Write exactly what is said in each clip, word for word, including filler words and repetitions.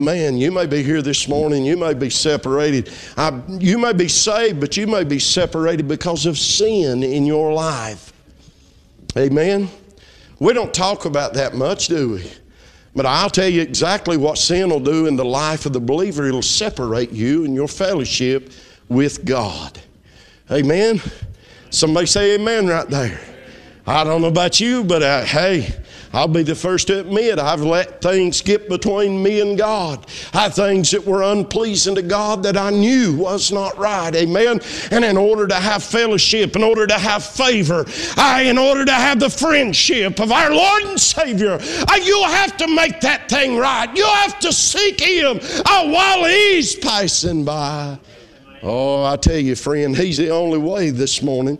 Man, you may be here this morning, you may be separated. I, you may be saved, but you may be separated because of sin in your life. Amen? We don't talk about that much, do we? But I'll tell you exactly what sin will do in the life of the believer. It'll separate you and your fellowship with God. Amen? Somebody say amen right there. I don't know about you, but uh, hey, I'll be the first to admit I've let things get between me and God. I had things that were unpleasing to God that I knew was not right. Amen. And in order to have fellowship, in order to have favor, I, in order to have the friendship of our Lord and Savior, I, you'll have to make that thing right. You'll have to seek Him uh, while He's passing by. Oh, I tell you, friend, He's the only way this morning.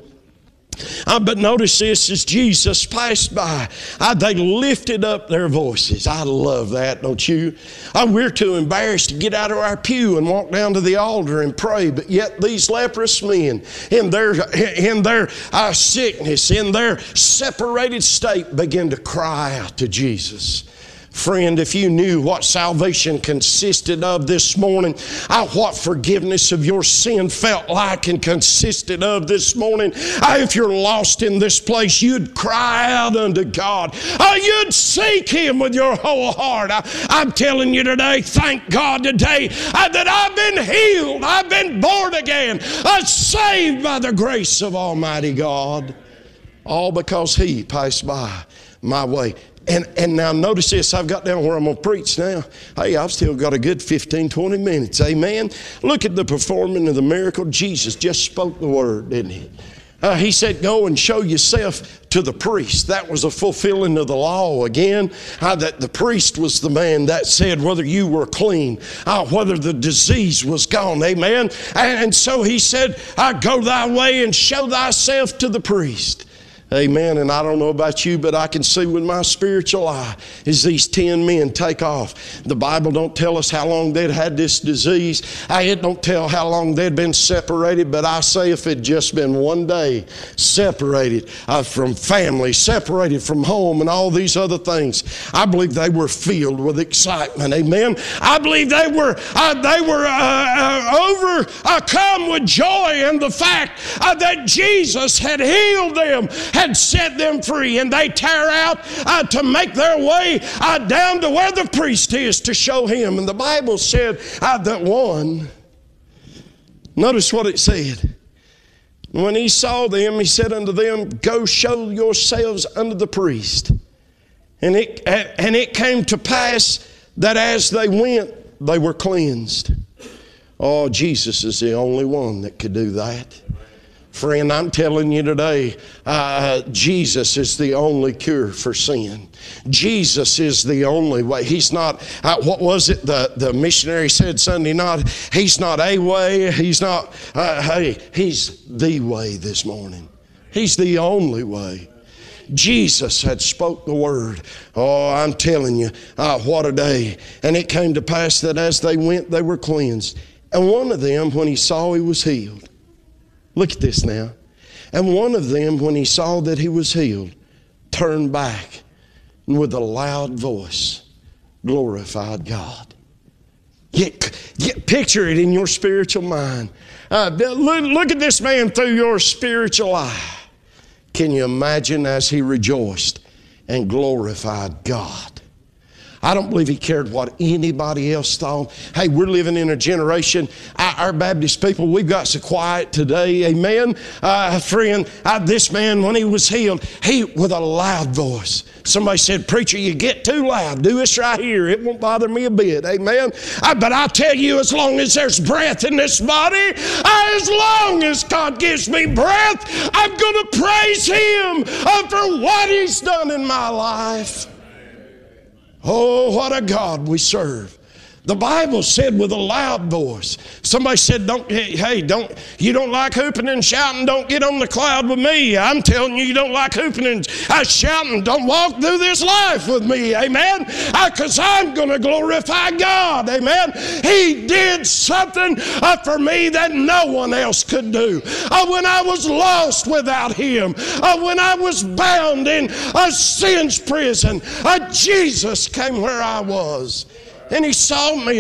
Uh, but notice this, as Jesus passed by, uh, they lifted up their voices. I love that, don't you? Uh, we're too embarrassed to get out of our pew and walk down to the altar and pray, but yet these leprous men, in their, in their uh, sickness, in their separated state, begin to cry out to Jesus. Friend, if you knew what salvation consisted of this morning, uh, what forgiveness of your sin felt like and consisted of this morning, uh, if you're lost in this place, you'd cry out unto God. Uh, you'd seek Him with your whole heart. Uh, I'm telling you today, thank God today uh, that I've been healed, I've been born again, uh, saved by the grace of Almighty God. All because He passed by my way. And, and now notice this, I've got down where I'm going to preach now. Hey, I've still got a good fifteen, twenty minutes. Amen. Look at the performing of the miracle. Jesus just spoke the word, didn't He? Uh, he said, go and show yourself to the priest. That was a fulfilling of the law again. Uh, that the priest was the man that said whether you were clean, uh, whether the disease was gone. Amen. And, and so He said, uh, go thy way and show thyself to the priest. Amen. And I don't know about you, but I can see with my spiritual eye as these ten men take off. The Bible don't tell us how long they'd had this disease. It don't tell how long they'd been separated, but I say if it'd just been one day separated uh, from family, separated from home and all these other things, I believe they were filled with excitement. Amen. I believe they were uh, they were uh, uh, overcome with joy in the fact uh, that Jesus had healed them, had set them free, and they tear out uh, to make their way uh, down to where the priest is to show Him. And the Bible said uh, that one, notice what it said. When He saw them, He said unto them, go show yourselves unto the priest. And it, and it came to pass that as they went, they were cleansed. Oh, Jesus is the only one that could do that. Friend, I'm telling you today, uh, Jesus is the only cure for sin. Jesus is the only way. He's not, uh, what was it the, the missionary said Sunday night? He's not a way, He's not, uh, hey, He's the way this morning. He's the only way. Jesus had spoke the word. Oh, I'm telling you, uh, what a day. And it came to pass that as they went, they were cleansed. And one of them, when he saw he was healed, look at this now. And one of them, when he saw that he was healed, turned back and with a loud voice glorified God. Get, get, picture it in your spiritual mind. Uh, look, look at this man through your spiritual eye. Can you imagine as he rejoiced and glorified God? I don't believe he cared what anybody else thought. Hey, we're living in a generation, I, our Baptist people, we've got so quiet today, amen. Uh, friend, uh, this man, when he was healed, he, with a loud voice, somebody said, preacher, you get too loud. Do this right here. It won't bother me a bit, amen. Uh, but I tell you, as long as there's breath in this body, uh, as long as God gives me breath, I'm going to praise Him uh, for what He's done in my life. Oh, what a God we serve. The Bible said with a loud voice. Somebody said, "Don't hey, don't you don't like hooping and shouting? Don't get on the cloud with me." I'm telling you, you don't like hooping and uh, shouting. Don't walk through this life with me, amen. Because uh, I'm going to glorify God, amen. He did something uh, for me that no one else could do. Uh, when I was lost without Him, uh, when I was bound in a sin's prison, uh, Jesus came where I was. And he saw me.